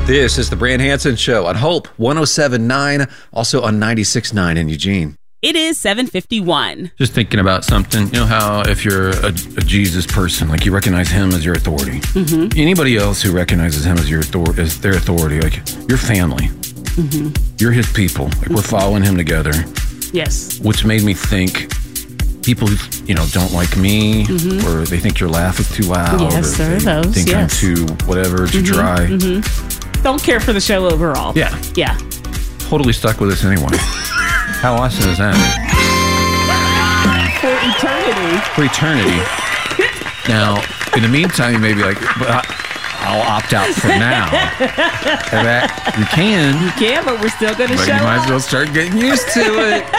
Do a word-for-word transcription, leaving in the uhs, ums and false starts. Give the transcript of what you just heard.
This is the Brand Hansen Show on Hope one oh seven point nine, also on ninety-six point nine in Eugene. It is seven fifty-one. Just thinking about something. You know how if you're a, a Jesus person, like you recognize him as your authority. Mm-hmm. Anybody else who recognizes him as your author- as their authority, like your family, mm-hmm. you're his people. Like mm-hmm. we're following him together. Yes. Which made me think people who, you know, don't like me, mm-hmm. or they think your laugh is too loud. Yes, or there are those. Think yes. I'm too whatever, too mm-hmm. dry. Mm-hmm. Don't care for the show overall. Yeah. Yeah. Totally stuck with us anyway. How awesome is that? For eternity. For eternity. Now, in the meantime, you may be like, but I, I'll opt out for now. That, you can. You can, but we're still going to show But you might up. as well start getting used to it.